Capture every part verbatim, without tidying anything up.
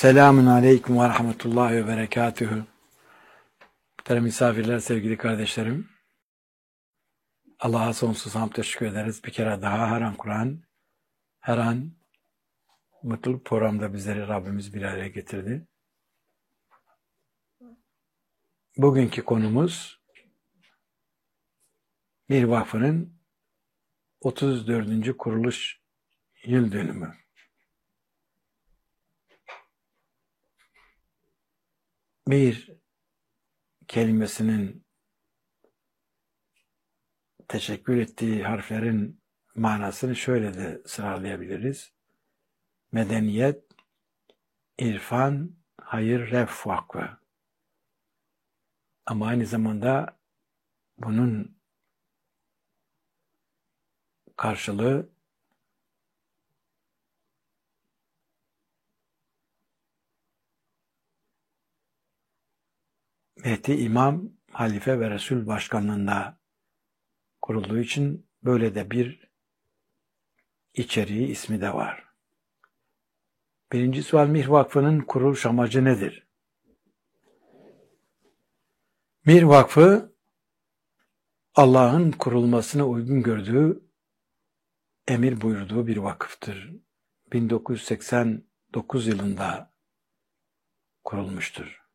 Selamun Aleyküm ve Rahmetullahi ve Berekatühü. Muhterem misafirler, sevgili kardeşlerim. Allah'a sonsuz hamd teşekkür ederiz. Bir kere daha her an Kur'an, her an mutlu programda bizleri Rabbimiz bir araya getirdi. Bugünkü konumuz Mir Vakfı'nın otuz dördüncü kuruluş yıl dönümü. Mir kelimesinin teşekkür ettiği harflerin manasını şöyle de sıralayabiliriz. Medeniyet, irfan, hayır, ref vakfı. Ama aynı zamanda bunun karşılığı Mehdi İmam, Halife ve Resul başkanlığında kurulduğu için böyle de bir içeriği, ismi de var. Birinci sual, Mir Vakfı'nın kuruluş amacı nedir? Mir Vakfı, Allah'ın kurulmasına uygun gördüğü, emir buyurduğu bir vakıftır. bin dokuz yüz seksen dokuz yılında kurulmuştur.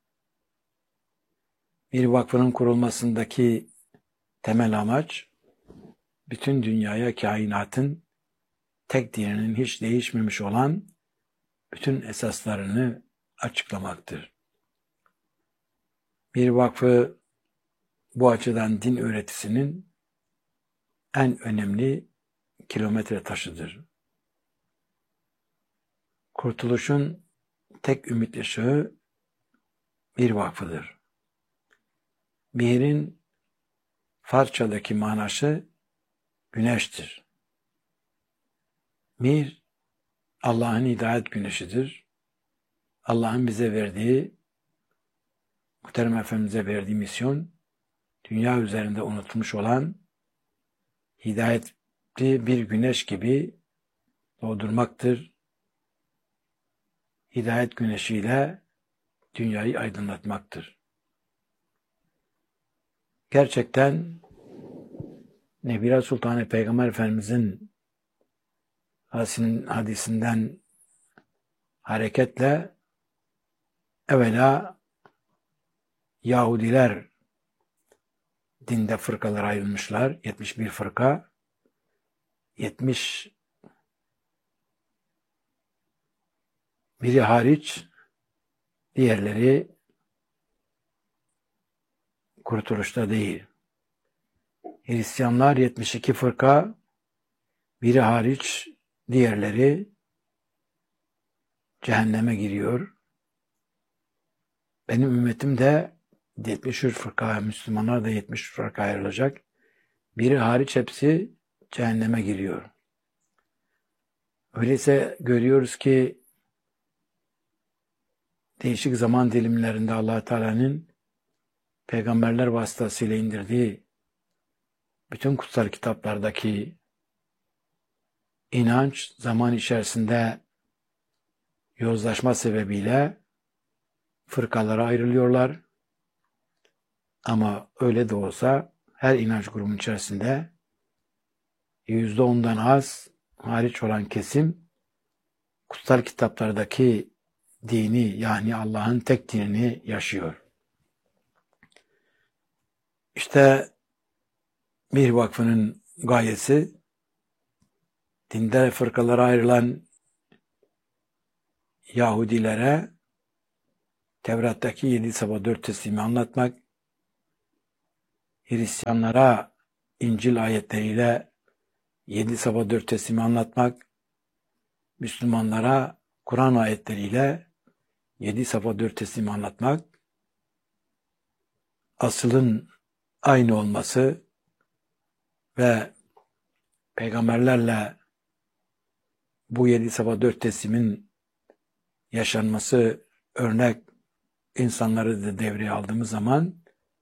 Mir Vakfı'nın kurulmasındaki temel amaç, bütün dünyaya kainatın tek dininin hiç değişmemiş olan bütün esaslarını açıklamaktır. Mir Vakfı bu açıdan din öğretisinin en önemli kilometre taşıdır. Kurtuluşun tek ümit ışığı Mir Vakfı'dır. Mir'in Farsçadaki manası güneştir. Mir, Allah'ın hidayet güneşidir. Allah'ın bize verdiği, Muhterem Efendimiz'e verdiği misyon, dünya üzerinde unutulmuş olan hidayetli bir güneş gibi doğdurmaktır. Hidayet güneşiyle dünyayı aydınlatmaktır. Gerçekten Nebira Sultanı Peygamber Efendimiz'in hadisinden hareketle evvela Yahudiler dinde fırkalara ayrılmışlar. yetmiş bir fırka. yetmiş biri hariç diğerleri kurtuluşta değil. Hristiyanlar yetmiş iki fırka, biri hariç diğerleri cehenneme giriyor. Benim ümmetim de yetmiş üç fırka, Müslümanlar da yetmiş üç fırka ayrılacak. Biri hariç hepsi cehenneme giriyor. Öyleyse görüyoruz ki değişik zaman dilimlerinde Allah Teala'nın peygamberler vasıtasıyla indirdiği bütün kutsal kitaplardaki inanç zaman içerisinde yozlaşma sebebiyle fırkalara ayrılıyorlar. Ama öyle de olsa her inanç grubunun içerisinde yüzde ondan az hariç olan kesim kutsal kitaplardaki dini, yani Allah'ın tek dinini yaşıyor. İşte Mir Vakfı'nın gayesi, dinde fırkalara ayrılan Yahudilere Tevrat'taki yedi sabah dört teslimi anlatmak, Hristiyanlara İncil ayetleriyle yedi sabah dört teslimi anlatmak, Müslümanlara Kur'an ayetleriyle yedi sabah dört teslimi anlatmak, asılın aynı olması ve peygamberlerle bu yedi sabah dört teslimin yaşanması örnek insanları da devreye aldığımız zaman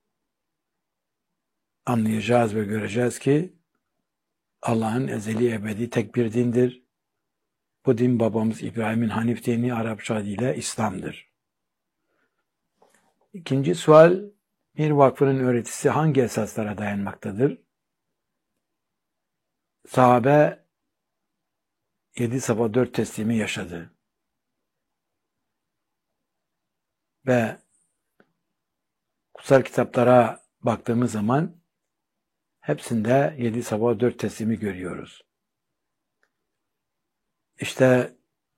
anlayacağız ve göreceğiz ki Allah'ın ezeli ebedi tek bir dindir. Bu din babamız İbrahim'in Hanif dini, Arapça adıyla İslam'dır. İkinci sual, Mir Vakfı'nın öğretisi hangi esaslara dayanmaktadır? Sahabe yedi safa dört teslimi yaşadı. Ve kutsal kitaplara baktığımız zaman hepsinde yedi safa dört teslimi görüyoruz. İşte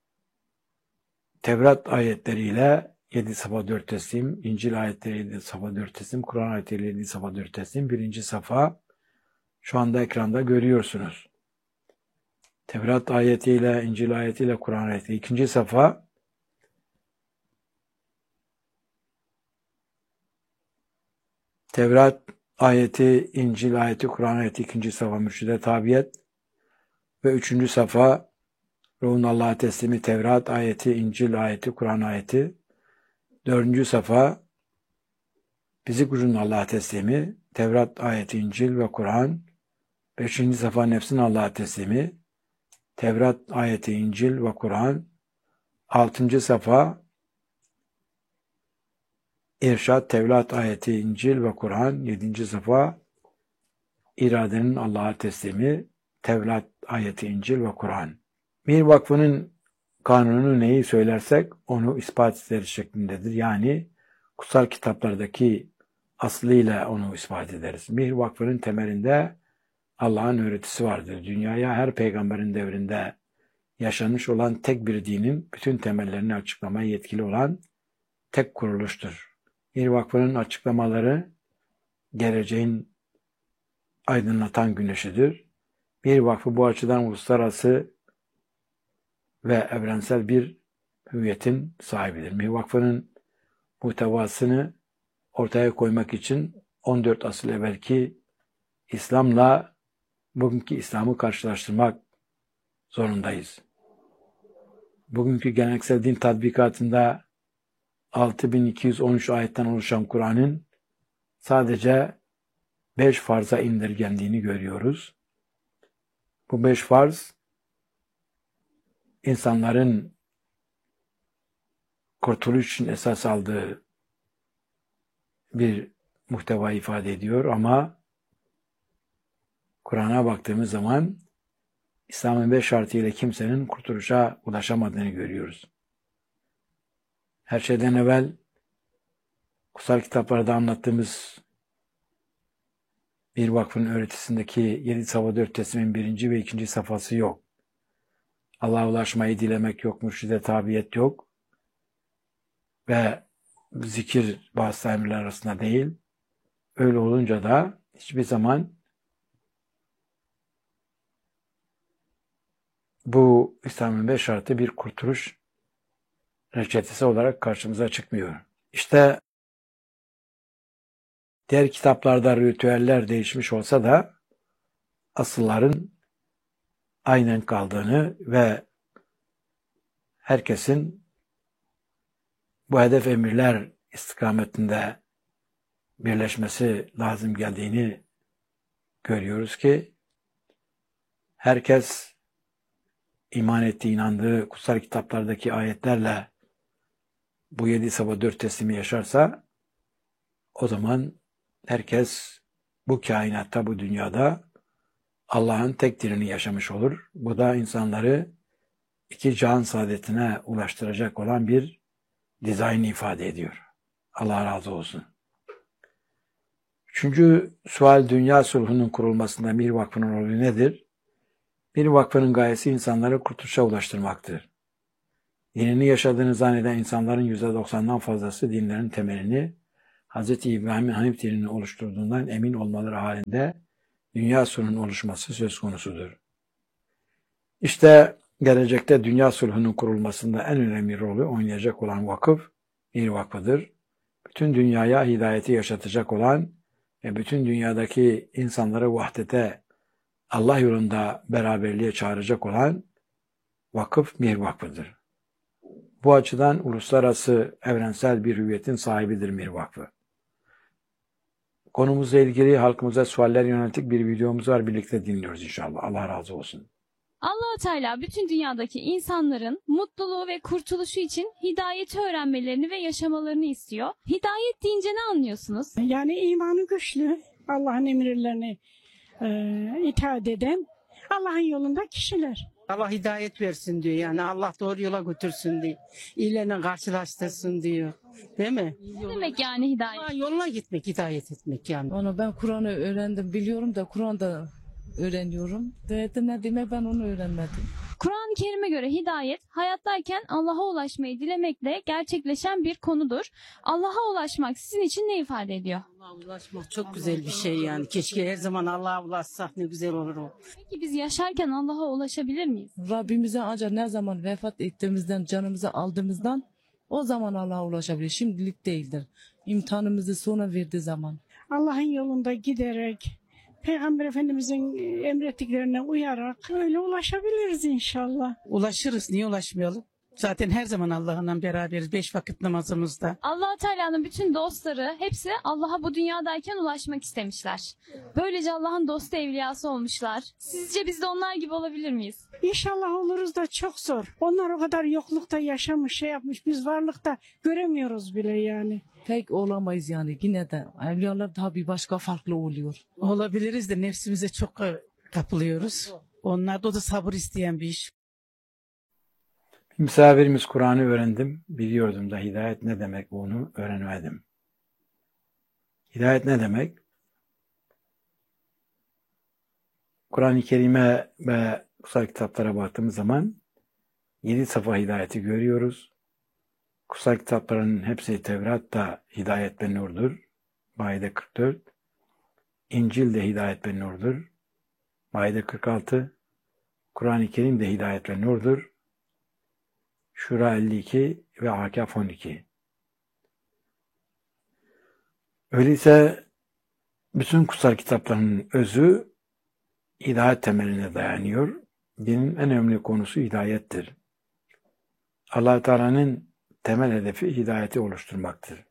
Tevrat ayetleriyle yedi safa dört teslim, İncil ayetleri yedi safa dört teslim, Kur'an ayetleri yedi safa dört teslim. Birinci safa şu anda ekranda görüyorsunuz. Tevrat ayetiyle, İncil ayetiyle, Kur'an ayetiyle. İkinci safa Tevrat ayeti, İncil ayeti, Kur'an ayeti. İkinci safa mürşide tabiyet. Ve üçüncü safa Ruhun Allah'a teslimi, Tevrat ayeti, İncil ayeti, Kur'an ayeti. Dördüncü safa Bizi Ruhun Allah'a teslimi, Tevrat ayeti, İncil ve Kur'an. Beşinci safa Nefsin Allah'a teslimi, Tevrat ayeti, İncil ve Kur'an. Altıncı safa İrşad, Tevrat ayeti, İncil ve Kur'an. Yedinci safa iradenin Allah'a teslimi, Tevrat ayeti, İncil ve Kur'an. Mir Vakfı'nın kanunu neyi söylersek onu ispat ederiz şeklindedir. Yani kutsal kitaplardaki aslıyla onu ispat ederiz. Mir Vakfı'nın temelinde Allah'ın öğretisi vardır. Dünyaya her peygamberin devrinde yaşanmış olan tek bir dinin bütün temellerini açıklamaya yetkili olan tek kuruluştur. Mir Vakfı'nın açıklamaları geleceğin aydınlatan güneşidir. Mir Vakfı bu açıdan uluslararası ve evrensel bir hüviyetin sahibidir. Mir Vakfı'nın muhtevasını ortaya koymak için on dört asıl evvelki İslam'la bugünkü İslam'ı karşılaştırmak zorundayız. Bugünkü geleneksel din tatbikatında altı bin iki yüz on üç ayetten oluşan Kur'an'ın sadece beş farza indirgendiğini görüyoruz. Bu beş farz insanların kurtuluş için esas aldığı bir muhteva ifade ediyor ama Kur'an'a baktığımız zaman İslam'ın beş şartıyla kimsenin kurtuluşa ulaşamadığını görüyoruz. Her şeyden evvel kutsal kitaplarda anlattığımız bir vakfın öğretisindeki yedi safa dört teslimin birinci ve ikinci safhası yok. Allah'a ulaşmayı dilemek yok, mürşide tabiyet yok ve zikir bazı emirler arasında değil. Öyle olunca da hiçbir zaman bu İslam'ın beş şartı bir kurtuluş reçetesi olarak karşımıza çıkmıyor. İşte diğer kitaplarda ritüeller değişmiş olsa da asılların aynen kaldığını ve herkesin bu hedef emirler istikametinde birleşmesi lazım geldiğini görüyoruz ki herkes iman ettiği, inandığı kutsal kitaplardaki ayetlerle bu yedi safa dört teslimi yaşarsa o zaman herkes bu kainatta, bu dünyada Allah'ın tek dinini yaşamış olur. Bu da insanları iki cihan saadetine ulaştıracak olan bir dizayn ifade ediyor. Allah razı olsun. Üçüncü sual, dünya sulhunun kurulmasında Mir Vakfı'nın rolü nedir? Mir Vakfı'nın gayesi insanları kurtuluşa ulaştırmaktır. Dinini yaşadığını zanneden insanların yüzde doksandan fazlası dinlerin temelini Hz. İbrahim'in Hanif dinini oluşturduğundan emin olmaları halinde dünya sulhunun oluşması söz konusudur. İşte gelecekte dünya sulhunun kurulmasında en önemli rolü oynayacak olan vakıf Mir Vakfı'dır. Bütün dünyaya hidayeti yaşatacak olan ve bütün dünyadaki insanları vahdete, Allah yolunda beraberliğe çağıracak olan vakıf Mir Vakfı'dır. Bu açıdan uluslararası evrensel bir hüviyetin sahibidir Mir Vakfı. Konumuzla ilgili halkımıza sualler yönelik bir videomuz var. Birlikte dinliyoruz inşallah. Allah razı olsun. Allah-u Teala bütün dünyadaki insanların mutluluğu ve kurtuluşu için hidayeti öğrenmelerini ve yaşamalarını istiyor. Hidayet deyince ne anlıyorsunuz? Yani imanı güçlü, Allah'ın emirlerine e, itaat eden, Allah'ın yolunda kişiler. Allah hidayet versin diyor, yani Allah doğru yola götürsün diyor. İyilerle karşılaştırsın diyor. Değil mi? Ne demek yani hidayet? Allah yoluna gitmek, hidayet etmek yani. Onu ben Kur'an'ı öğrendim, biliyorum da Kur'an'da öğreniyorum. Hidayet ne demek, ben onu öğrenmedim. Kur'an-ı Kerim'e göre hidayet, hayattayken Allah'a ulaşmayı dilemekle gerçekleşen bir konudur. Allah'a ulaşmak sizin için ne ifade ediyor? Allah'a ulaşmak çok güzel bir şey yani. Keşke her zaman Allah'a ulaşsak, ne güzel olur o. Peki biz yaşarken Allah'a ulaşabilir miyiz? Rabbimize ancak ne zaman vefat ettiğimizden, canımızı aldığımızdan o zaman Allah'a ulaşabilir. Şimdilik değildir. İmtihanımızı sonra verdiği zaman. Allah'ın yolunda giderek, Peygamber Efendimiz'in emrettiklerine uyarak öyle ulaşabiliriz inşallah. Ulaşırız, niye ulaşmayalım? Zaten her zaman Allah'la beraberiz, beş vakit namazımızda. Allah-u Teala'nın bütün dostları hepsi Allah'a bu dünyadayken ulaşmak istemişler. Böylece Allah'ın dostu evliyası olmuşlar. Sizce biz de onlar gibi olabilir miyiz? İnşallah oluruz da çok zor. Onlar o kadar yoklukta yaşamış, şey yapmış, biz varlıkta göremiyoruz bile yani. Pek olamayız yani, yine de evliyalar daha bir başka farklı oluyor. Olabiliriz de nefsimize çok e, kapılıyoruz. Onlar da, o da sabır isteyen bir iş. Misafirimiz Kur'an'ı öğrendim, biliyordum da hidayet ne demek onu öğrenemedim. Hidayet ne demek? Kur'an-ı Kerim'e ve kutsal kitaplara baktığımız zaman yedi safa hidayeti görüyoruz. Kutsal kitapların hepsi, Tevrat da hidayet ve nurdur. Maide kırk dört. İncil de hidayet ve nurdur. Maide kırk altı. Kur'an-ı Kerim de hidayet ve nurdur. Şura elli iki ve Akaf on iki. Öyleyse bütün kutsal kitapların özü hidayet temeline dayanıyor. Dinin en önemli konusu hidayettir. Allah Teala'nın temel hedefi hidayeti oluşturmaktır.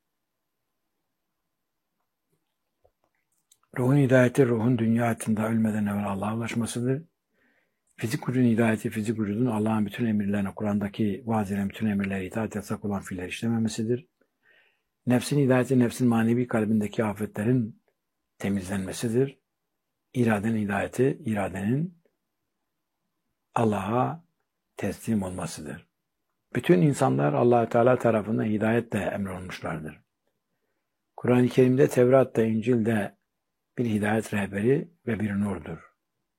Ruhun hidayeti, ruhun dünya hayatında ölmeden evvel Allah'a ulaşmasıdır. Fizik vücudun hidayeti, fizik vücudun Allah'ın bütün emirlerine, Kur'an'daki vaaz edilen bütün emirlere itaat yasak olan fiiller işlememesidir. Nefsin hidayeti, nefsin manevi kalbindeki afetlerin temizlenmesidir. İradenin hidayeti, iradenin Allah'a teslim olmasıdır. Bütün insanlar Allah-u Teala tarafından hidayetle emrolunmuşlardır. Kur'an-ı Kerim'de, Tevrat'ta, İncil'de bir hidayet rehberi ve bir nurdur.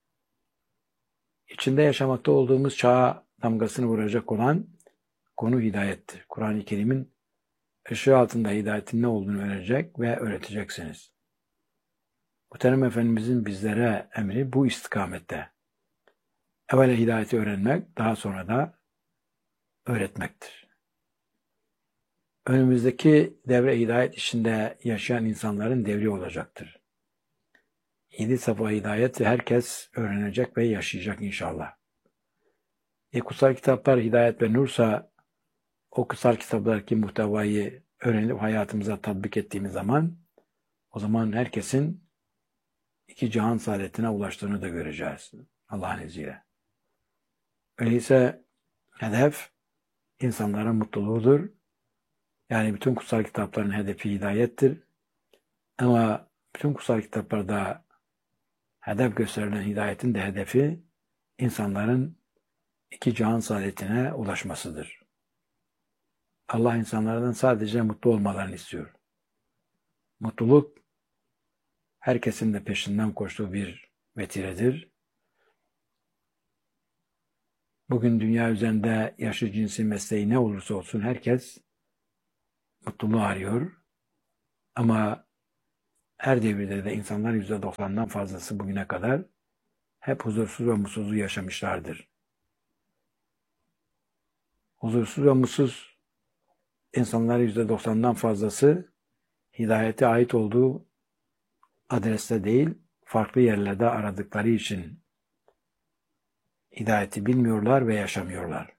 İçinde yaşamakta olduğumuz çağa damgasını vuracak olan konu hidayettir. Kur'an-ı Kerim'in ışığı altında hidayetin ne olduğunu öğrenecek ve öğreteceksiniz. Muhterem Efendimizin bizlere emri bu istikamette. Evvela hidayeti öğrenmek, daha sonra da öğretmektir. Önümüzdeki devre hidayet içinde yaşayan insanların devri olacaktır. Yedi safa hidayet herkes öğrenecek ve yaşayacak inşallah. E, kutsal kitaplar hidayet ve nursa, o kutsal kitaplardaki muhtevayı öğrenip hayatımıza tatbik ettiğimiz zaman, o zaman herkesin iki cihan saadetine ulaştığını da göreceğiz Allah'ın izniyle. Öyleyse hedef insanların mutluluğudur. Yani bütün kutsal kitapların hedefi hidayettir. Ama bütün kutsal kitaplarda hedef gösterilen hidayetin de hedefi insanların iki cihan saadetine ulaşmasıdır. Allah insanlardan sadece mutlu olmalarını istiyor. Mutluluk herkesin de peşinden koştuğu bir vetiredir. Bugün dünya üzerinde yaşı, cinsi, mesleği ne olursa olsun herkes mutluluğu arıyor. Ama her devirde de insanlar yüzde doksandan fazlası bugüne kadar hep huzursuz ve mutsuz yaşamışlardır. Huzursuz ve mutsuz insanların yüzde doksandan fazlası hidayete ait olduğu adreste değil, farklı yerlerde aradıkları için hidayeti bilmiyorlar ve yaşamıyorlar.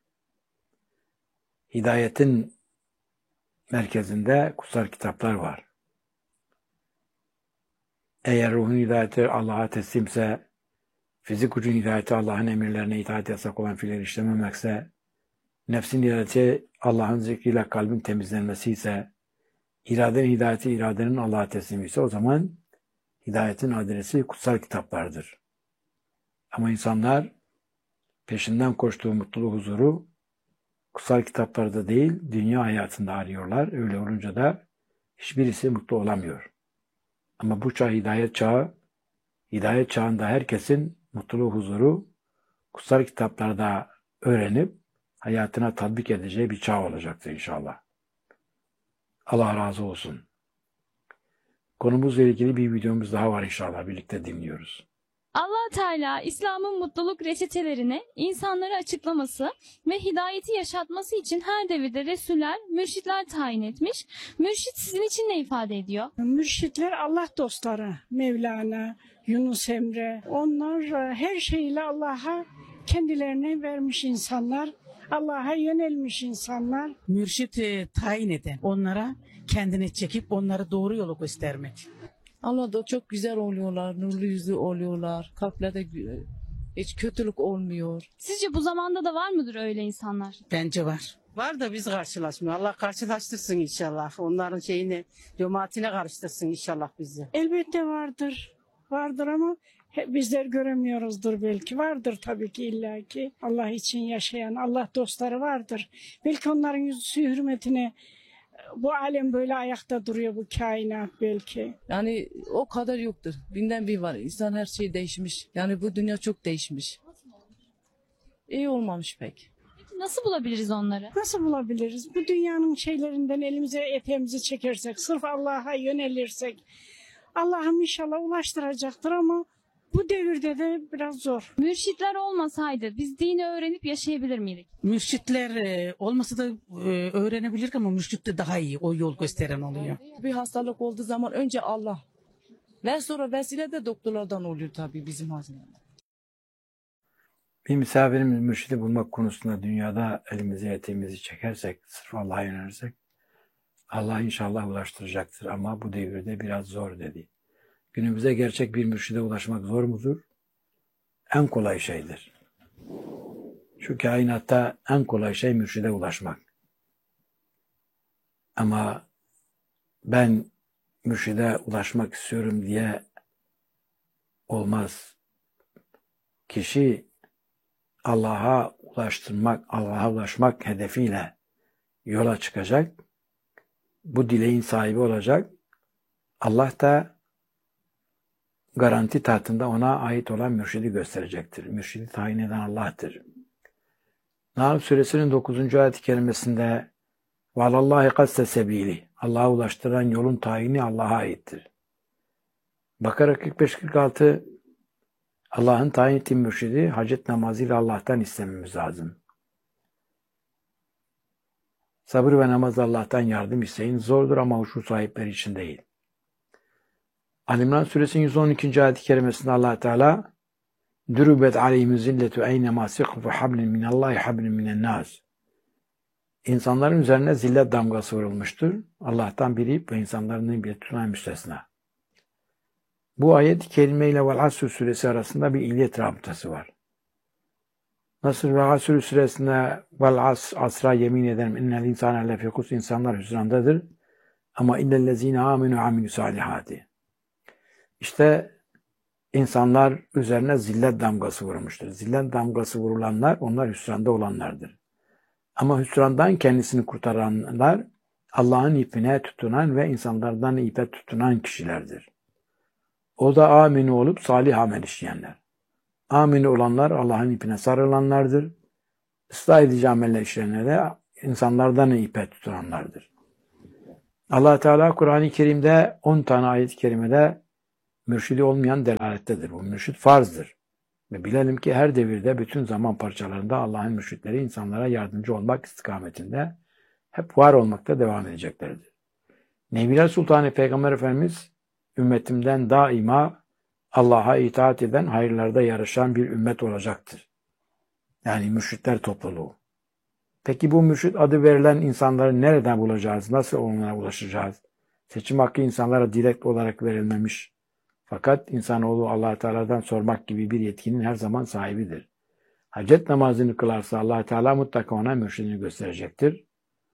Hidayetin merkezinde kutsal kitaplar var. Eğer ruhun hidayeti Allah'a teslimse fizik gücün hidayeti Allah'ın emirlerine itaat yasak olan fiilleri işlememekse, nefsin hidayeti Allah'ın zikriyle kalbin temizlenmesi ise, iradenin hidayeti iradenin Allah'a teslimi ise o zaman hidayetin adresi kutsal kitaplardır. Ama insanlar peşinden koştuğu mutluluğu, huzuru kutsal kitaplarda değil, dünya hayatında arıyorlar. Öyle olunca da hiçbirisi mutlu olamıyor. Ama bu çağ hidayet çağı, hidayet çağında herkesin mutluluğu, huzuru kutsal kitaplarda öğrenip hayatına tatbik edeceği bir çağ olacaktır inşallah. Allah razı olsun. Konumuzla ilgili bir videomuz daha var inşallah. Birlikte dinliyoruz. Allah Teala İslam'ın mutluluk reçetelerini insanlara açıklaması ve hidayeti yaşatması için her devirde Resuller, mürşitler tayin etmiş. Mürşit sizin için ne ifade ediyor? Mürşitler Allah dostları. Mevlana, Yunus Emre. Onlar e, her şeyle Allah'a kendilerini vermiş insanlar. Allah'a yönelmiş insanlar. Mürşit e, tayin eden, onlara kendini çekip onları doğru yolu göstermek. Allah da çok güzel oluyorlar, nurlu yüzlü oluyorlar. Kalplerde gü- hiç kötülük olmuyor. Sizce bu zamanda da var mıdır öyle insanlar? Bence var. Var da biz karşılaşmıyor. Allah karşılaştırsın inşallah. Onların şeyini, cemaatine karıştırsın inşallah bizi. Elbette vardır. Vardır ama he- bizler göremiyoruzdur belki. Vardır tabii ki illaki. Allah için yaşayan Allah dostları vardır. Belki onların yüzü hürmetine bu alem böyle ayakta duruyor, bu kainat belki. Yani o kadar yoktur. Binden bir var. İnsan her şey değişmiş. Yani bu dünya çok değişmiş. İyi olmamış pek. Peki nasıl bulabiliriz onları? Nasıl bulabiliriz? Bu dünyanın şeylerinden elimize eteğimizi çekersek, sırf Allah'a yönelirsek, Allah'ım inşallah ulaştıracaktır ama bu devirde de biraz zor. Mürşitler olmasaydı biz dini öğrenip yaşayabilir miydik? Mürşitler e, olmasa da e, öğrenebilir ama mürşit de daha iyi o yol gösteren oluyor. Bir hastalık olduğu zaman önce Allah. Ve sonra vesile de doktorlardan oluyor tabii bizim hazinemizde. Bir misafirimiz mürşidi bulmak konusunda dünyada elimizi eteğimizi çekersek, sırf Allah'a yönelirsek, Allah inşallah ulaştıracaktır ama bu devirde biraz zor dedi. Günümüzde gerçek bir mürşide ulaşmak zor mudur? En kolay şeydir. Şu kainatta en kolay şey mürşide ulaşmak. Ama ben mürşide ulaşmak istiyorum diye olmaz. Kişi Allah'a ulaştırmak, Allah'a ulaşmak hedefiyle yola çıkacak. Bu dileğin sahibi olacak. Allah da garanti tahtında ona ait olan mürşidi gösterecektir. Mürşidi tayin eden Allah'tır. Nahl Suresinin dokuzuncu ayet-i kerimesinde وَعَلَى قَسْتَ سَب۪يلِ Allah'a ulaştıran yolun tayini Allah'a aittir. Bakara kırk beş kırk altı Allah'ın tayin ettiği mürşidi hacet namazıyla Allah'tan istememiz lazım. Sabır ve namaz Allah'tan yardım isteyin. Zordur ama huşu sahipleri için değil. Ali İmran Suresinin yüz on ikinci ayet-i kerimesinde Allah Teala "Durubet aleyhim zilletu eynema siqfu hablin minallahi hablin minennas." İnsanların üzerine zillet damgası vurulmuştur. Allah'tan biri ve insanların bir tutan müstesna. Bu ayet-i kerime ile Vel Asr suresi arasında bir illiyet rabıtası var. Nasıl Vel Asr suresinde Vel Asr, asra yemin ederim innel insane lefî husr, insanlar hüsrandadır. Ama illellezîne âmenû amilü salihâti. İşte insanlar üzerine zillet damgası vurmuştur. Zillet damgası vurulanlar onlar hüsranda olanlardır. Ama hüsrandan kendisini kurtaranlar Allah'ın ipine tutunan ve insanlardan ipe tutunan kişilerdir. O da amini olup salih amel işleyenler. Amini olanlar Allah'ın ipine sarılanlardır. Islah edici ameller işleyenler de insanlardan ipe tutunanlardır. Allah Teala Kur'an-ı Kerim'de on tane ayet-i kerimede mürşidi olmayan delalettedir. Bu mürşid farzdır. Ve bilelim ki her devirde bütün zaman parçalarında Allah'ın mürşitleri insanlara yardımcı olmak istikametinde hep var olmakta devam edeceklerdir. Nebiler Sultanı Peygamber Efendimiz ümmetimden daima Allah'a itaat eden, hayırlarda yarışan bir ümmet olacaktır. Yani mürşitler topluluğu. Peki bu mürşit adı verilen insanları nereden bulacağız? Nasıl onlara ulaşacağız? Seçim hakkı insanlara direkt olarak verilmemiş. Fakat insanoğlu Allah Teala'dan sormak gibi bir yetkinin her zaman sahibidir. Hacet namazını kılarsa Allah Teala mutlaka ona mürşidini gösterecektir.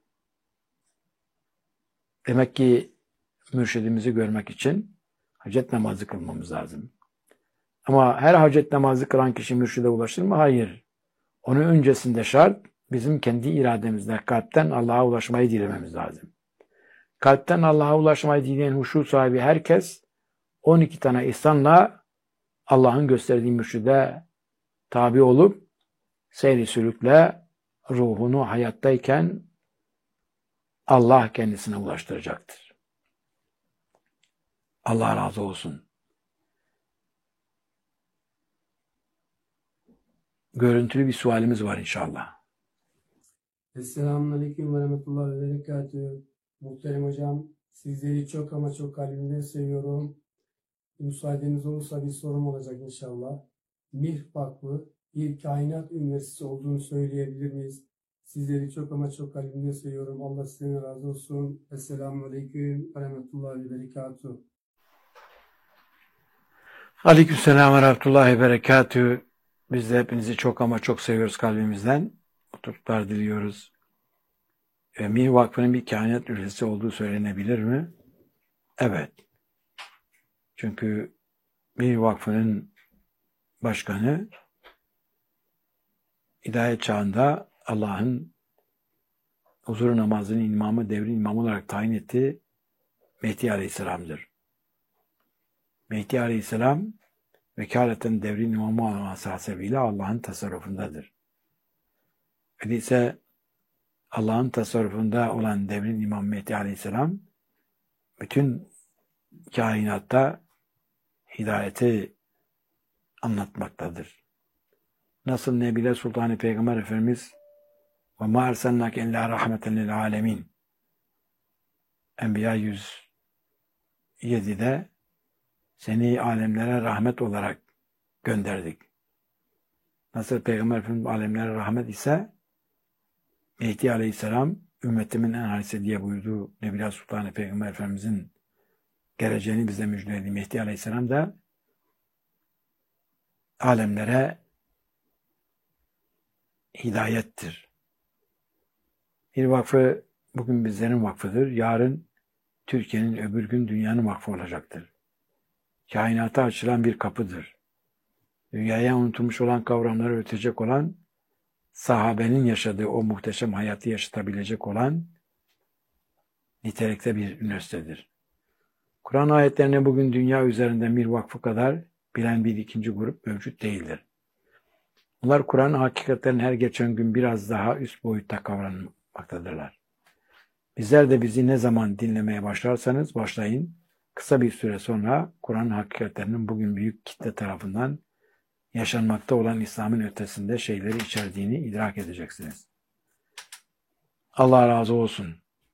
Demek ki mürşidimizi görmek için hacet namazı kılmamız lazım. Ama her hacet namazı kılan kişi mürşide ulaşır mı? Hayır. Onun öncesinde şart bizim kendi irademizle kalpten Allah'a ulaşmayı dilememiz lazım. Kalpten Allah'a ulaşmayı dileyen huşu sahibi herkes on iki tane ihsanla Allah'ın gösterdiği mürşide tabi olup seyri sülükle ruhunu hayattayken Allah kendisine ulaştıracaktır. Allah razı olsun. Görüntülü bir sualimiz var inşallah. Esselamun ve Rahmetullah ve Berekatühü. Muhterem hocam, sizleri çok ama çok kalbimden seviyorum. Müsaadeniz olursa bir sorum olacak inşallah. Mih Vakfı bir kainat üniversitesi olduğunu söyleyebilir miyiz? Sizleri çok ama çok kalbimden seviyorum. Allah sizden razı olsun. Esselamun Aleyküm ve Rahmetullah ve Berekatühü. Aleykümselam ve Rahmetullah ve Berekatühü. Biz de hepinizi çok ama çok seviyoruz kalbimizden. Mutluluklar diliyoruz. E, Mih Vakfı'nın bir kainat üniversitesi olduğu söylenebilir mi? Evet. Çünkü Mih Vakfı'nın başkanı hidayet çağında Allah'ın huzur namazının imamı, devrin imamı olarak tayin ettiği Mehdi Aleyhisselam'dır. Mehdi Aleyhisselam vekaleten devrin imamı olması hasebiyle Allah'ın tasarrufundadır. Öyleyse Allah'ın tasarrufunda olan devrin imamı Mehdi Aleyhisselam bütün kainatta hidayeti anlatmaktadır. Nasıl Nebile Sultan-ı Peygamber Efendimiz ve ma ersennake illa rahmeten lil alemin Enbiya yüz yedide seni alemlere rahmet olarak gönderdik. Nasıl Peygamber Efendimiz alemlere rahmet ise Mehdi Aleyhisselam ümmetimin en halisi diye buyurduğu Nebile Sultan-ı Peygamber Efendimizin geleceğini bize müjdeledi. Mehdi Aleyhisselam da alemlere hidayettir. Bir vakfı bugün bizlerin vakfıdır. Yarın Türkiye'nin, öbür gün dünyanın vakfı olacaktır. Kainata açılan bir kapıdır. Dünyaya unutulmuş olan kavramları ötecek olan, sahabenin yaşadığı o muhteşem hayatı yaşatabilecek olan nitelikte bir üniversitedir. Kur'an ayetlerini bugün dünya üzerinde bir vakfı kadar bilen bir ikinci grup mevcut değildir. Bunlar Kur'an hakikatlerini her geçen gün biraz daha üst boyutta kavranmaktadırlar. Bizler de bizi ne zaman dinlemeye başlarsanız başlayın, kısa bir süre sonra Kur'an hakikatlerinin bugün büyük kitle tarafından yaşanmakta olan İslam'ın ötesinde şeyleri içerdiğini idrak edeceksiniz. Allah razı olsun.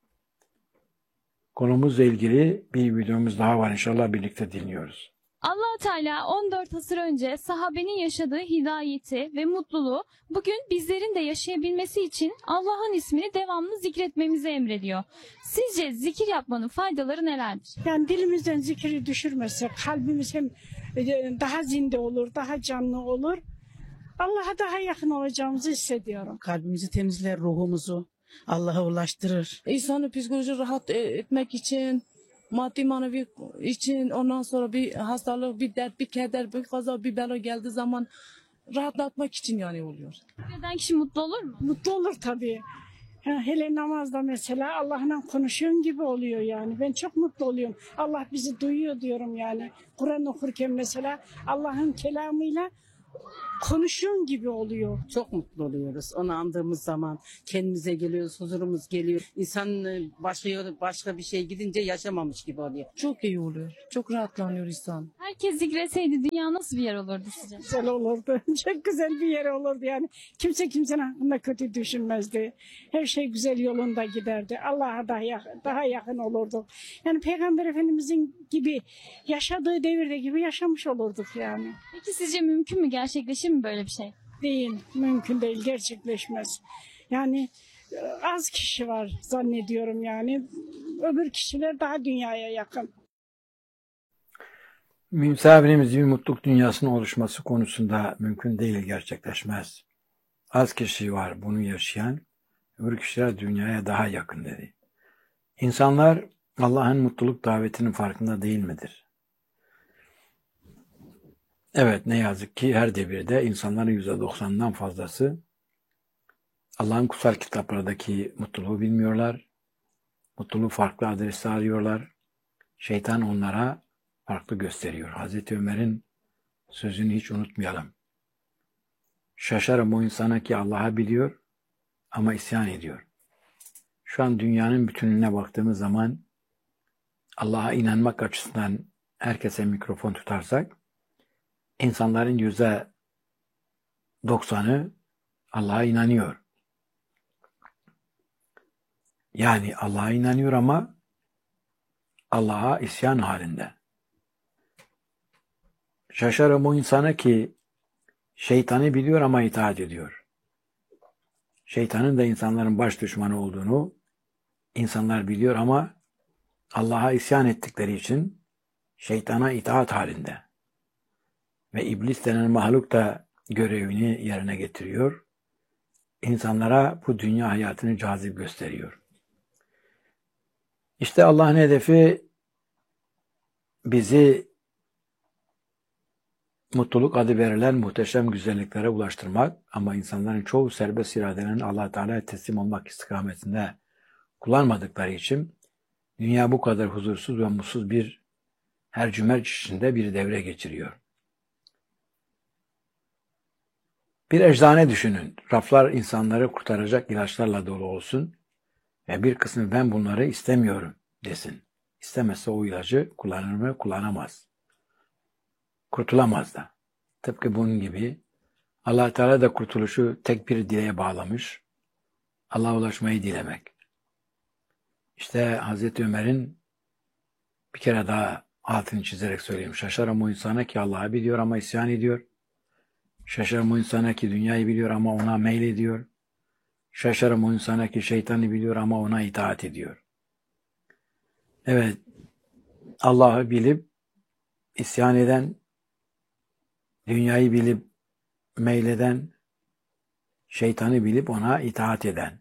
Konumuzla ilgili bir videomuz daha var. İnşallah birlikte dinliyoruz. Allah Teala on dört asır önce sahabenin yaşadığı hidayeti ve mutluluğu bugün bizlerin de yaşayabilmesi için Allah'ın ismini devamlı zikretmemizi emrediyor. Sizce zikir yapmanın faydaları nelerdir? Yani dilimizden zikri düşürmezsek kalbimiz hem daha zinde olur, daha canlı olur. Allah'a daha yakın olacağımızı hissediyorum. Kalbimizi temizler, ruhumuzu Allah'a ulaştırır. İnsanı psikoloji rahat e- etmek için, maddi manevi için, ondan sonra bir hastalık, bir dert, bir keder, bir kaza, bir bela geldiği zaman rahatlatmak için yani oluyor. Zikreden kişi mutlu olur mu? Mutlu olur tabii. Ha, hele namazda mesela Allah'la konuşuyorsun gibi oluyor yani. Ben çok mutlu oluyorum. Allah bizi duyuyor diyorum yani. Kur'an okurken mesela Allah'ın kelamıyla konuşuyorsun gibi oluyor. Çok mutlu oluyoruz. Onu andığımız zaman kendimize geliyoruz, huzurumuz geliyor. İnsan e, başka başka bir şey gidince yaşamamış gibi oluyor. Çok iyi oluyor. Çok rahatlanıyor insan. Herkes zikretseydi dünya nasıl bir yer olurdu sizce? Güzel olurdu. Çok güzel bir yer olurdu yani. Kimse kimsenin hakkında kötü düşünmezdi. Her şey güzel yolunda giderdi. Allah'a daha yakın, daha yakın olurduk. Yani Peygamber Efendimizin gibi yaşadığı devirde gibi yaşamış olurduk yani. Peki sizce mümkün mü, gerçekleşir mi böyle bir şey? Değil, mümkün değil, gerçekleşmez. Yani e, az kişi var zannediyorum yani. Öbür kişiler daha dünyaya yakın. Misafirimiz bir mutluluk dünyasının oluşması konusunda mümkün değil, gerçekleşmez. Az kişi var bunu yaşayan, öbür kişiler dünyaya daha yakın dedi. İnsanlar Allah'ın mutluluk davetinin farkında değil midir? Evet, ne yazık ki her devirde insanların yüzde doksanından fazlası Allah'ın kutsal kitaplardaki mutluluğu bilmiyorlar. Mutluluğu farklı adreste arıyorlar. Şeytan onlara farklı gösteriyor. Hazreti Ömer'in sözünü hiç unutmayalım. Şaşarım o insana ki Allah'ı biliyor ama isyan ediyor. Şu an dünyanın bütününe baktığımız zaman Allah'a inanmak açısından herkese mikrofon tutarsak insanların yüzde doksanı Allah'a inanıyor. Yani Allah'a inanıyor ama Allah'a isyan halinde. Şaşarım o insana ki şeytanı biliyor ama itaat ediyor. Şeytanın da insanların baş düşmanı olduğunu insanlar biliyor ama Allah'a isyan ettikleri için şeytana itaat halinde. Ve iblis denen mahluk da görevini yerine getiriyor. İnsanlara bu dünya hayatını cazip gösteriyor. İşte Allah'ın hedefi bizi mutluluk adı verilen muhteşem güzelliklere ulaştırmak ama insanların çoğu serbest iradelerini Allah Teala'ya teslim olmak istikametinde kullanmadıkları için dünya bu kadar huzursuz ve mutsuz bir hercümerç içinde bir devre geçiriyor. Bir eczane düşünün. Raflar insanları kurtaracak ilaçlarla dolu olsun ve bir kısmı ben bunları istemiyorum desin. İstemezse o ilacı kullanır mı? Kullanamaz. Kurtulamaz da. Tıpkı bunun gibi Allah Teala da kurtuluşu tek bir dileğe bağlamış. Allah'a ulaşmayı dilemek. İşte Hazreti Ömer'in bir kere daha altını çizerek söyleyeyim. Şaşarım o insana ki Allah'ı biliyor ama isyan ediyor. Şaşarım o insana ki dünyayı biliyor ama ona meylediyor. Şaşarım o insana ki şeytanı biliyor ama ona itaat ediyor. Evet, Allah'ı bilip isyan eden, dünyayı bilip meyleden, şeytanı bilip ona itaat eden.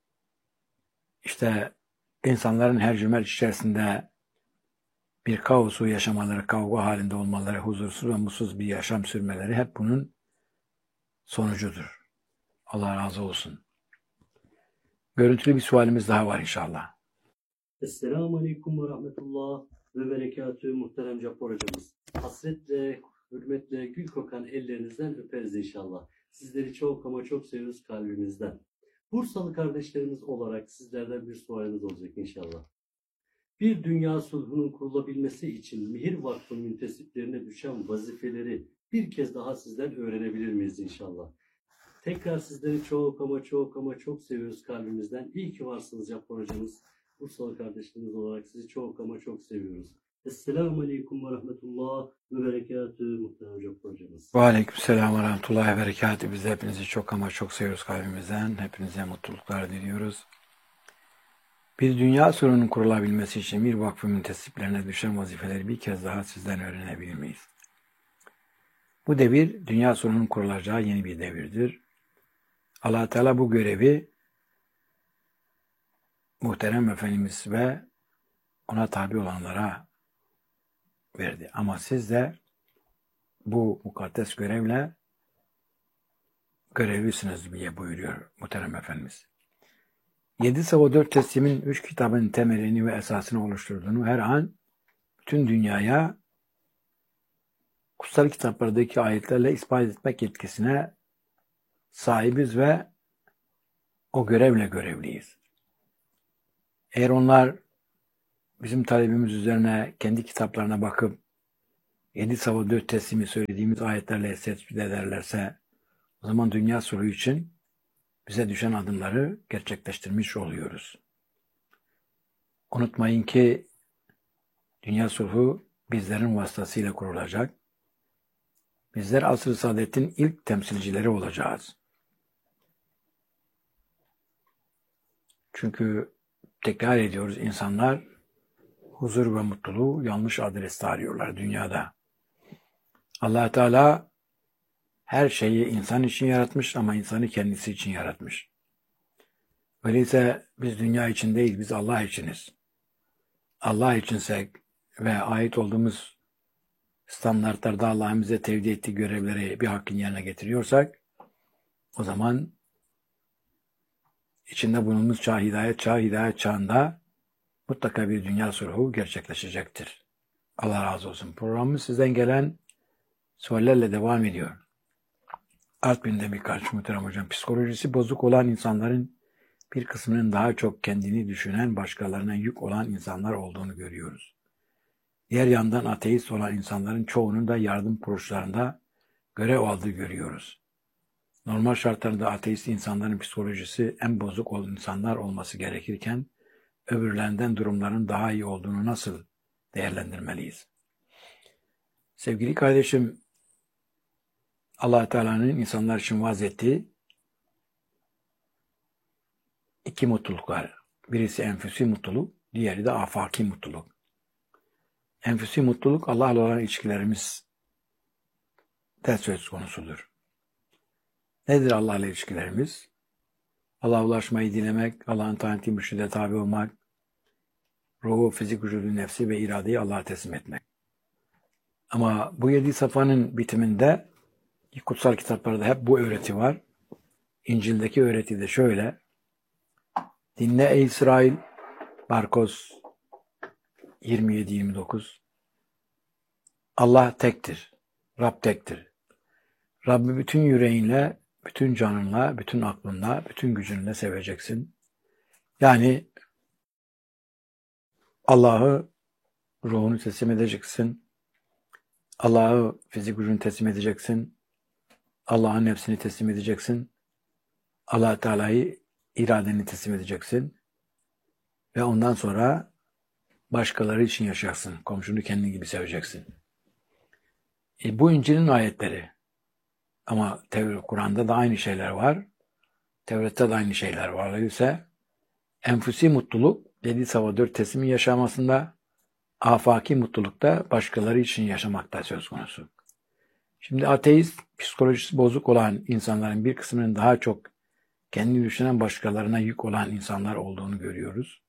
İşte insanların her cümle içerisinde bir kaosu yaşamaları, kavga halinde olmaları, huzursuz ve mutsuz bir yaşam sürmeleri hep bunun sonucudur. Allah razı olsun. Görüntülü bir sualimiz daha var inşallah. Esselamu Aleyküm ve Rahmetullah ve Berekatü muhterem Cabbar hocamız. Hasretle, hürmetle, gül kokan ellerinizden öperiz inşallah. Sizleri çok ama çok seviyoruz kalbimizden. Bursalı kardeşlerimiz olarak sizlerden bir sualimiz olacak inşallah. Bir dünya sulhunun kurulabilmesi için Mihir Vakfı müntesiplerine düşen vazifeleri bir kez daha sizden öğrenebilir miyiz inşallah? Tekrar sizleri çok ama çok ama çok seviyoruz kalbimizden. İyi ki varsınız Cabbar hocamız. Bursalı kardeşlerimiz olarak sizi çok ama çok seviyoruz. Esselamu Aleyküm ve Rahmetullah ve Berekatü muhterem Cabbar hocamız. Ve Aleykümselam ve Rahmetullahi ve Berekatü. Biz de hepinizi çok ama çok seviyoruz kalbimizden. Hepinize mutluluklar diliyoruz. Bir dünya sorunun kurulabilmesi için bir vakfı müntesiplerine düşen vazifeleri bir kez daha sizden öğrenebilir miyiz? Bu devir dünya sorunun kurulacağı yeni bir devirdir. Allah Teala bu görevi muhterem Efendimiz ve ona tabi olanlara verdi. Ama siz de bu mukaddes görevle görevlisiniz diye buyuruyor muhterem Efendimiz. Yedi Sava dört teslimin üç kitabın temelini ve esasını oluşturduğunu her an bütün dünyaya kutsal kitaplardaki ayetlerle ispat etmek yetkisine sahibiz ve o görevle görevliyiz. Eğer onlar bizim talebimiz üzerine kendi kitaplarına bakıp Yedi Sava dört teslimi söylediğimiz ayetlerle tespit ederlerse o zaman dünya sulhu için bize düşen adımları gerçekleştirmiş oluyoruz. Unutmayın ki dünya sulhu bizlerin vasıtasıyla kurulacak. Bizler asr-ı saadetin ilk temsilcileri olacağız. Çünkü tekrar ediyoruz, insanlar huzur ve mutluluğu yanlış adreste arıyorlar dünyada. Allah Teala her şeyi insan için yaratmış ama insanı kendisi için yaratmış. Öyleyse biz dünya için değil, biz Allah içiniz. Allah içinsek ve ait olduğumuz standartlarda Allah'ın bize tevdi ettiği görevleri bir hakkın yerine getiriyorsak, o zaman içinde bulunduğumuz çağ, hidayet çağı, hidayet çağında mutlaka bir dünya sulhu gerçekleşecektir. Allah razı olsun. Programımız sizden gelen sorularla devam ediyor. Artvin'de birkaç muhterem hocam. Psikolojisi bozuk olan insanların bir kısmının daha çok kendini düşünen, başkalarına yük olan insanlar olduğunu görüyoruz. Diğer yandan ateist olan insanların çoğunun da yardım kuruluşlarında görev aldığı görüyoruz. Normal şartlarda ateist insanların psikolojisi en bozuk olan insanlar olması gerekirken, öbürlerinden durumların daha iyi olduğunu nasıl değerlendirmeliyiz? Sevgili kardeşim, Allah Teala'nın insanlar için vaaz ettiği iki mutluluk var. Birisi enfüsi mutluluk, diğeri de afaki mutluluk. Enfüsi mutluluk Allah'la olan ilişkilerimiz de söz konusudur. Nedir Allah'la ilişkilerimiz? Allah'a ulaşmayı dilemek, Allah'ın taati mürşide tabi olmak, ruhu, fizik, vücudu, nefsi ve iradeyi Allah'a teslim etmek. Ama bu yedi safhanın bitiminde kutsal kitaplarda hep bu öğreti var. İncil'deki öğreti de şöyle: dinle ey İsrail, Barkos yirmi yedi yirmi dokuz. Allah tektir, Rab tektir. Rabbi bütün yüreğinle, bütün canınla, bütün aklınla, bütün gücünle seveceksin. Yani Allah'ı ruhunu teslim edeceksin. Allah'ı fizik gücünü teslim edeceksin. Allah'ın nefsini teslim edeceksin. Allah Teala'yı iradeni teslim edeceksin. Ve ondan sonra başkaları için yaşayacaksın. Komşunu kendin gibi seveceksin. E, bu İncil'in ayetleri. Ama Kur'an'da da aynı şeyler var. Tevrat'ta da aynı şeyler var. Öyleyse enfüsi mutluluk yedi sava dört teslimi yaşamasında, afaki mutlulukta başkaları için yaşamakta söz konusu. Şimdi ateist, psikolojisi bozuk olan insanların bir kısmının daha çok kendini düşünen, başkalarına yük olan insanlar olduğunu görüyoruz.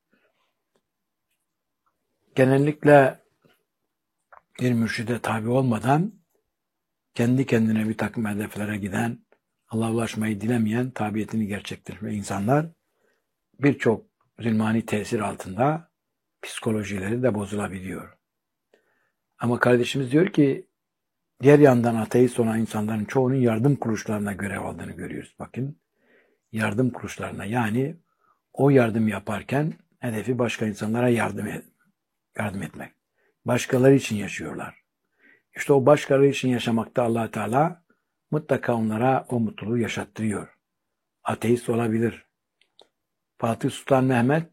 Genellikle bir mürşide tabi olmadan kendi kendine bir takım hedeflere giden, Allah'a ulaşmayı dilemeyen, tabiyetini gerçekleştirme insanlar birçok zulmani tesir altında psikolojileri de bozulabiliyor. Ama kardeşimiz diyor ki, diğer yandan ateist olan insanların çoğunun yardım kuruluşlarına görev aldığını görüyoruz. Bakın, yardım kuruluşlarına, yani o yardım yaparken hedefi başka insanlara yardım, et, yardım etmek. Başkaları için yaşıyorlar. İşte o başkaları için yaşamakta Allah Teala mutlaka onlara o mutluluğu yaşattırıyor. Ateist olabilir. Fatih Sultan Mehmet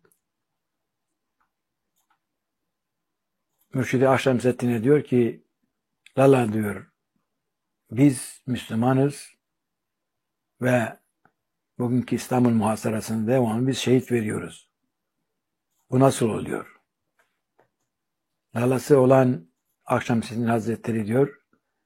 Mürşid-i Akşemseddin'e diyor ki, Lala diyor, biz Müslümanız ve bugünkü İslam'ın muhasarasının devamı biz şehit veriyoruz. Bu nasıl oluyor? Lalası olan Akşemseddin Hazretleri diyor,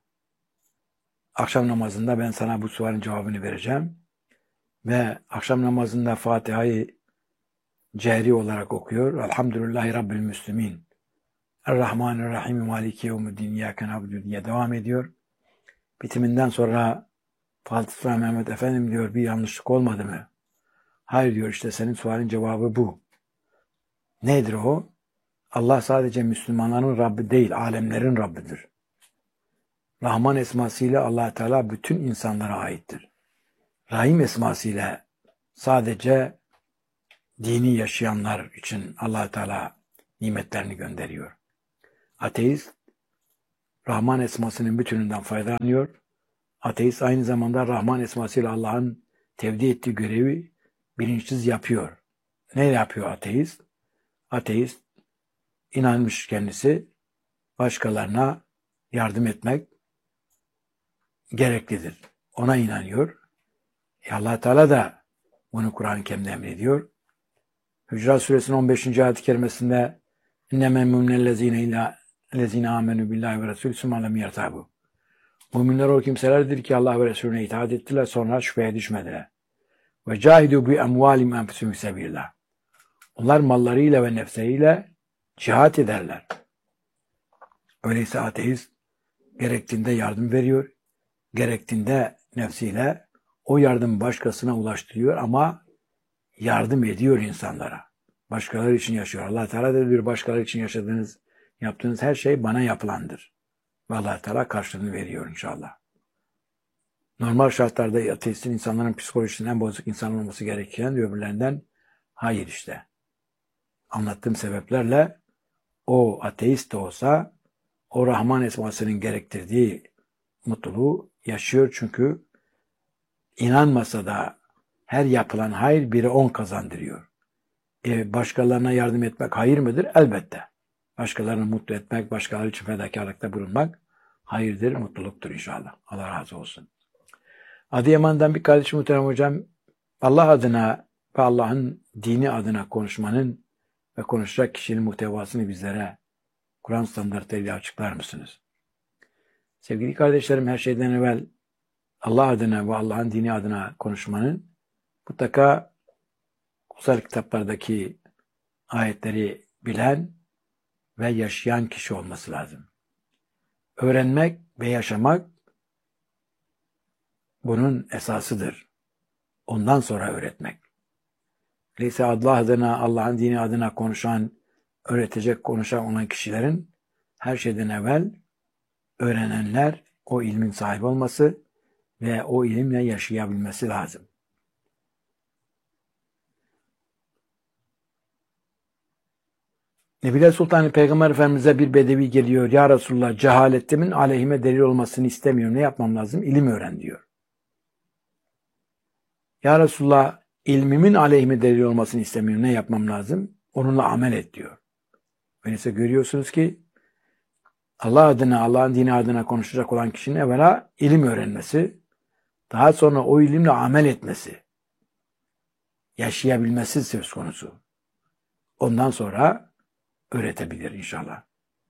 akşam namazında ben sana bu sualin cevabını vereceğim ve akşam namazında Fatiha'yı cehri olarak okuyor. Elhamdülillahi Rabbil Müslümin. Er-Rahmanir-Rahim Maliki Yevmiddin İyyâke na'budu diye devam ediyor. Bitiminden sonra Fatih Sultan Mehmet Efendim diyor, bir yanlışlık olmadı mı? Hayır diyor, işte senin sualin cevabı bu. Nedir o? Allah sadece Müslümanların Rabbi değil, alemlerin Rabbidir. Rahman esmasıyla Allah Teala bütün insanlara aittir. Rahim esmasıyla sadece dini yaşayanlar için Allah Teala nimetlerini gönderiyor. Ateist, Rahman esmasının bütününden faydalanıyor. Ateist aynı zamanda Rahman esmasıyla Allah'ın tevdi ettiği görevi bilinçsiz yapıyor. Ne yapıyor ateist? Ateist, inanmış kendisi, başkalarına yardım etmek gereklidir. Ona inanıyor. E Allah Teala da bunu Kur'an-ı Kerim'de emrediyor. Hücurat Suresinin on beşinci ayet-i kerimesinde اِنَّمَا مُمْنَ الَّذ۪ينَ اِلَّا الَّذ۪ينَ آمَنُوا بِاللّٰهِ وَرَسُولِ ثُمَّ لَمْ يَرْتَابُوا. Müminler o kimselerdir ki Allah ve Resulüne itaat ettiler, sonra şüpheye düşmediler. Ve cahidu bi emvalim enfusihim sebillah. Onlar mallarıyla ve nefsleriyle cihat ederler. Öyleyse ateist gerektiğinde yardım veriyor, gerektiğinde nefsiyle o yardım başkasına ulaştırıyor ama yardım ediyor insanlara. Başkaları için yaşıyor. Allah Teala da diyor, başkaları için yaşadığınız, yaptığınız her şey bana yapılandır. Ve Allah Teala karşılığını veriyor inşallah. Normal şartlarda ateistin insanların psikolojisinin en bozuk insan olması gereken öbürlerinden hayır işte. Anlattığım sebeplerle o ateist de olsa o Rahman esmasının gerektirdiği mutluluğu yaşıyor çünkü inanmasa da her yapılan hayır biri on kazandırıyor. E, başkalarına yardım etmek hayır mıdır? Elbette. Başkalarını mutlu etmek, başkaları için fedakarlıkta bulunmak hayırdır, mutluluktur inşallah. Allah razı olsun. Adıyaman'dan bir kardeşim muhterem hocam, Allah adına ve Allah'ın dini adına konuşmanın ve konuşacak kişinin muhtevasını bizlere Kur'an standartlarıyla açıklar mısınız? Sevgili kardeşlerim, her şeyden evvel Allah adına ve Allah'ın dini adına konuşmanın mutlaka kutsal kitaplardaki ayetleri bilen ve yaşayan kişi olması lazım. Öğrenmek ve yaşamak bunun esasıdır. Ondan sonra öğretmek. Öyleyse Allah adına, Allah'ın dini adına konuşan, öğretecek, konuşan olan kişilerin her şeyden evvel öğrenenler o ilmin sahibi olması ve o ilimle yaşayabilmesi lazım. Nebiler Sultanı Peygamber Efendimiz'e bir bedevi geliyor. Ya Resulullah, cehaletimin aleyhime delil olmasını istemiyorum. Ne yapmam lazım? İlim öğren diyor. Ya Resulullah, ilmimin aleyhime delil olmasını istemiyorum. Ne yapmam lazım? Onunla amel et diyor. Öyleyse görüyorsunuz ki Allah adına, Allah'ın dini adına konuşacak olan kişinin evvela ilim öğrenmesi, daha sonra o ilimle amel etmesi, yaşayabilmesi söz konusu. Ondan sonra öğretebilir inşallah.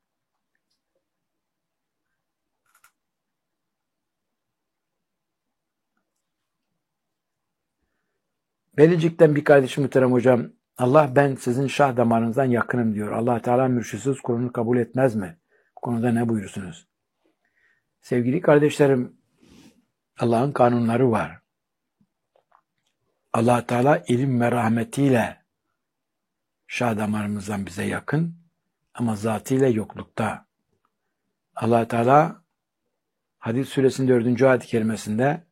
Belicik'ten bir kardeşim muhterem hocam, Allah ben sizin şah damarınızdan yakınım diyor. Allah Teala mürşitsiz kulunu kabul etmez mi? Bu konuda ne buyursunuz? Sevgili kardeşlerim, Allah'ın kanunları var. Allah Teala ilim ve rahmetiyle şah damarımızdan bize yakın ama zatıyla yoklukta. Allah Teala Hadid suresinin dördüncü ayet-i kerimesinde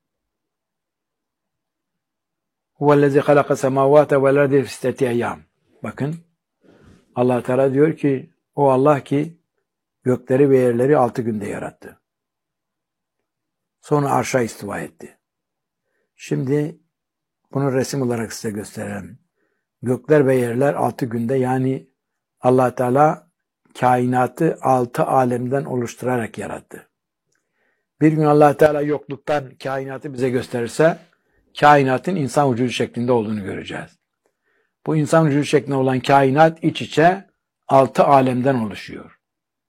Huvellezî halaka semâvâte vel ardı fî sitteti eyyâm. Bakın, Allah Teala diyor ki o Allah ki gökleri ve yerleri altı günde yarattı. Sonra arşa istiva etti. Şimdi bunu resim olarak size gösterelim. Gökler ve yerler altı günde, yani Allah Teala kainatı altı alemden oluşturarak yarattı. Bir gün Allah Teala yokluktan kainatı bize gösterirse kainatın insan vücudu şeklinde olduğunu göreceğiz. Bu insan vücudu şeklinde olan kainat iç içe altı alemden oluşuyor.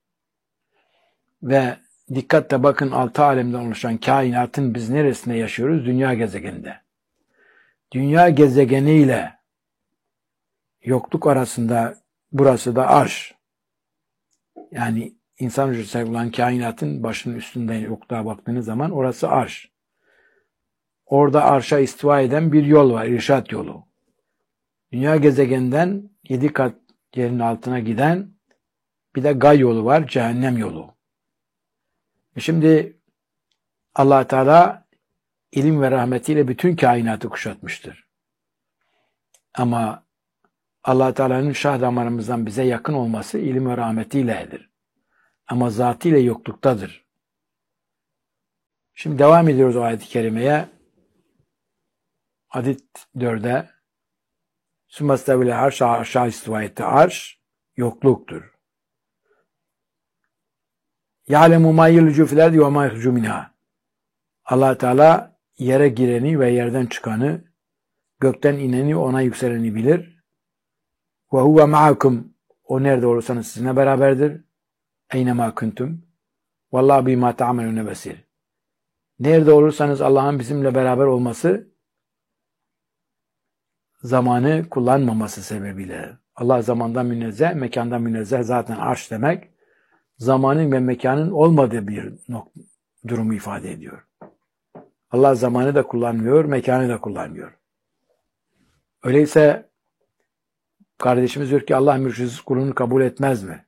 Ve dikkatle bakın, altı alemden oluşan kainatın biz neresinde yaşıyoruz? Dünya gezegeninde. Dünya gezegeniyle yokluk arasında burası da arş. Yani insan vücudu olan kainatın başının üstünden yokluğa baktığınız zaman orası arş. Orada arşa istiva eden bir yol var, irşat yolu. Dünya gezegeninden yedi kat yerin altına giden bir de gay yolu var, cehennem yolu. Şimdi Allah Teala ilim ve rahmetiyle bütün kainatı kuşatmıştır. Ama Allah Teala'nın şah damarımızdan bize yakın olması ilim ve rahmetiyledir. Ama zatıyla yokluktadır. Şimdi devam ediyoruz o ayet-i kerimeye. Hadid dörde Sümmestevile arş, aşağı istiva etti. Arş yokluktur. Ya'lemu ma yelcu fil ardi ve ma yahrucu minha. Allah Teala yere gireni ve yerden çıkanı, gökten ineni, ona yükseleni bilir. Ve huve ma'akum. O nerede olursanız sizinle beraberdir. Eyne ma kuntum. Vallahi bima ta'melune besir. Nerede olursanız Allah'ın bizimle beraber olması zamanı kullanmaması sebebiyle. Allah zamandan münezzeh, mekandan münezzeh, zaten arş demek zamanın ve mekanın olmadığı bir durumu ifade ediyor. Allah zamanı da kullanmıyor, mekanı da kullanmıyor. Öyleyse kardeşimiz diyor ki Allah mürşitsiz kulunu kabul etmez mi?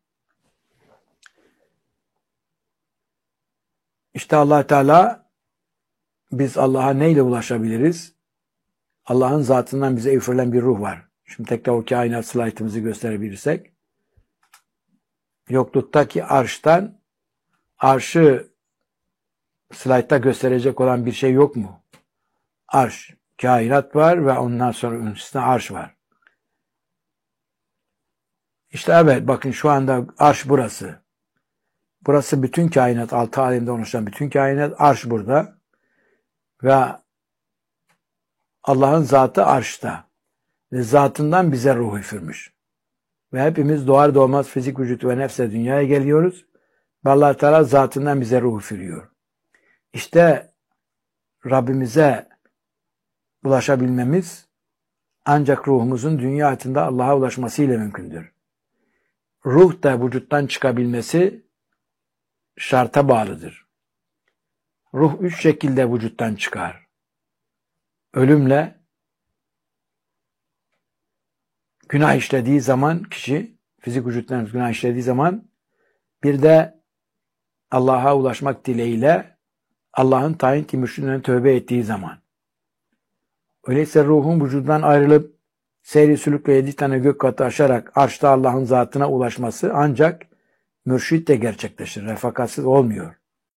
İşte Allah Teala, biz Allah'a neyle ulaşabiliriz? Allah'ın zatından bize üfürülen bir ruh var. Şimdi tekrar o kainat slaytımızı gösterebilirsek. Yokluktaki arştan, arşı slaytta gösterecek olan bir şey yok mu? Arş, kainat var ve ondan sonra üstünde arş var. İşte evet, bakın şu anda arş burası. Burası bütün kainat, altı alemde oluşan bütün kainat, arş burada. Ve Allah'ın zatı arşta. Ve zatından bize ruh üfürmüş. Ve hepimiz doğar doğmaz fizik vücut ve nefse dünyaya geliyoruz. Ve Allah Teala zatından bize ruh üfürüyor. İşte Rabbimize ulaşabilmemiz ancak ruhumuzun dünya hayatında Allah'a ulaşmasıyla mümkündür. Ruh da vücuttan çıkabilmesi şarta bağlıdır. Ruh üç şekilde vücuttan çıkar. Ölümle, günah işlediği zaman kişi, fizik vücuttan günah işlediği zaman, bir de Allah'a ulaşmak dileğiyle Allah'ın tayin ki mürşidine tövbe ettiği zaman. Öyleyse ruhun vücudundan ayrılıp seyri sülükle yedi tane gök katı aşarak arşta Allah'ın zatına ulaşması ancak mürşitle gerçekleşir. Refakatsız olmuyor.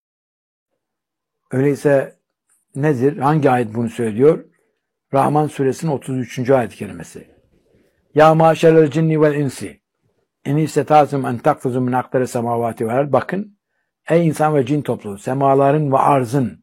Öyleyse nedir? Hangi ayet bunu söylüyor? Rahman suresinin otuz üçüncü ayet-i kerimesi. Ya maşerel cinni vel insi en istata'tum en takfuzu min akdari semavati vel. Bakın, ey insan ve cin topluluğu, semaların ve arzın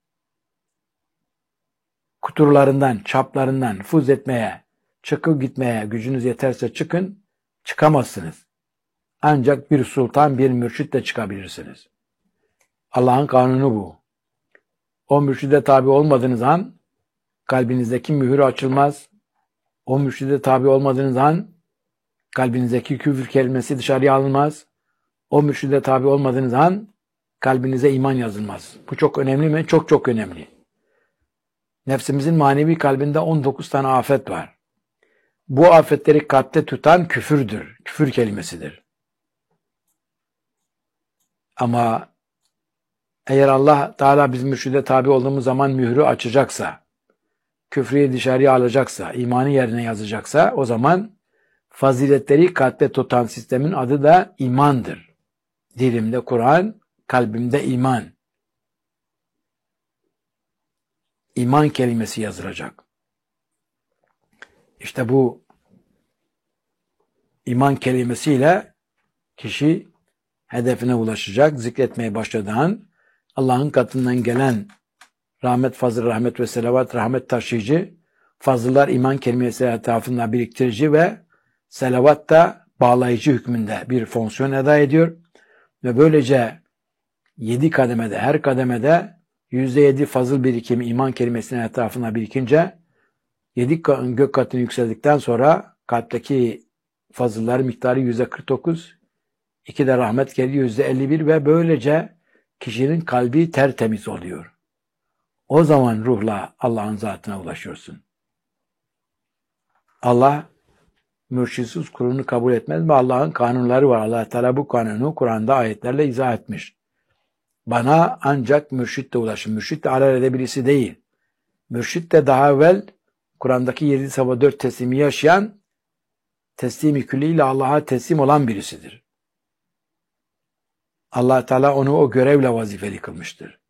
kuturlarından, çaplarından fuz etmeye, çıkıp gitmeye gücünüz yeterse çıkın, çıkamazsınız. Ancak bir sultan, bir mürşitle çıkabilirsiniz. Allah'ın kanunu bu. O mürşide tabi olmadığınız an kalbinizdeki mühür açılmaz. O mürşide tabi olmadığınız an kalbinizdeki küfür kelimesi dışarıya alınmaz. O mürşide tabi olmadığınız an kalbinize iman yazılmaz. Bu çok önemli mi? Çok çok önemli. Nefsimizin manevi kalbinde on dokuz tane afet var. Bu afetleri kalpte tutan küfürdür. Küfür kelimesidir. Ama eğer Allah Teala bizim mürşide tabi olduğumuz zaman mührü açacaksa, küfrü dışarıya alacaksa, imanı yerine yazacaksa, o zaman faziletleri kalpte tutan sistemin adı da imandır. Dilimde Kur'an, kalbimde iman. İman kelimesi yazılacak. İşte bu iman kelimesiyle kişi hedefine ulaşacak. Zikretmeye başladığı an Allah'ın katından gelen rahmet, fazıl, rahmet ve selavat, rahmet taşıyıcı, fazıllar iman kelimesi etrafında biriktirici ve selavat da bağlayıcı hükmünde bir fonksiyon eda ediyor. Ve böylece yedi kademede, her kademede yüzde yedi fazıl birikimi iman kelimesinin etrafına birikince yedi gök katını yükseldikten sonra kalpteki fazıllar miktarı yüzde kırk dokuz, iki de rahmet geliyor yüzde elli bir ve böylece kişinin kalbi tertemiz oluyor. O zaman ruhla Allah'ın zatına ulaşıyorsun. Allah mürşitsiz kulunu kabul etmez ve Allah'ın kanunları var. Allah Teala bu kanunu Kur'an'da ayetlerle izah etmiş. Bana ancak mürşitle ulaşın. Mürşit de alelade birisi değil. Mürşit de daha evvel Kur'an'daki yedi sabah dört teslimi yaşayan, teslim-i külliyle Allah'a teslim olan birisidir. Allah Teala onu o görevle vazifeli kılmıştır.